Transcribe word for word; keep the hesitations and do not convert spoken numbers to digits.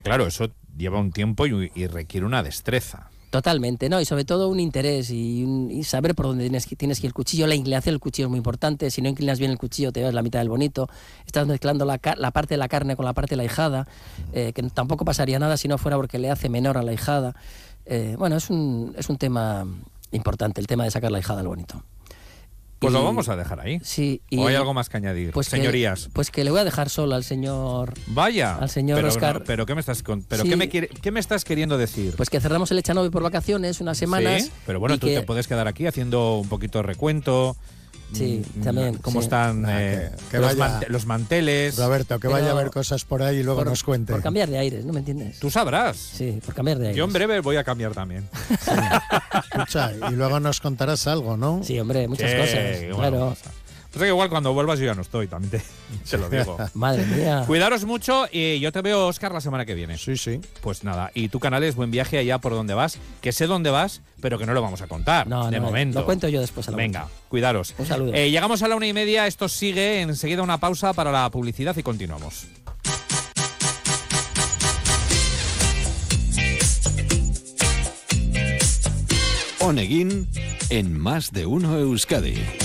Claro, eso lleva un tiempo y, y requiere una destreza. Totalmente, ¿no? Y sobre todo un interés y, un, y saber por dónde tienes que, tienes que ir el cuchillo. La inclinación del cuchillo es muy importante. Si no inclinas bien el cuchillo, te ves la mitad del bonito. Estás mezclando la, la parte de la carne con la parte de la ahijada, eh, que tampoco pasaría nada si no fuera porque le hace menor a la ahijada. Eh, bueno, es un, es un tema importante, el tema de sacar la ahijada al bonito. Pues y, lo vamos a dejar ahí. Sí. Y, ¿O hay algo más que añadir, pues señorías? Que, pues que le voy a dejar solo al señor... Vaya. Al señor pero, Oscar. No, pero ¿qué me estás con, pero sí. ¿qué me quiere, qué me estás queriendo decir? Pues que cerramos el Echanove por vacaciones unas semanas. Sí, pero bueno, tú que... te puedes quedar aquí haciendo un poquito de recuento. Sí, también. ¿Cómo sí. están Ah, eh, que, que los, vaya, mante los manteles? Roberto, que Pero vaya a ver cosas por ahí y luego por, nos cuente. Por cambiar de aires, ¿no me entiendes? Tú sabrás. Sí, por cambiar de aires. Yo en breve voy a cambiar también. Sí. Escucha, y luego nos contarás algo, ¿no? Sí, hombre, muchas Sí, cosas. bueno, Claro. Pues que igual cuando vuelvas yo ya no estoy, también te, te lo digo. Madre mía. Cuidaros mucho y yo te veo, Óscar, la semana que viene. Sí, sí. Pues nada, y tu canal es Buen Viaje allá por donde vas, que sé dónde vas, pero que no lo vamos a contar No, de no, momento. lo cuento yo después. A la Venga, cuidaros. Un saludo. Eh, llegamos a la una y media, esto sigue, enseguida una pausa para la publicidad y continuamos. Oneguin en Más de Uno Euskadi.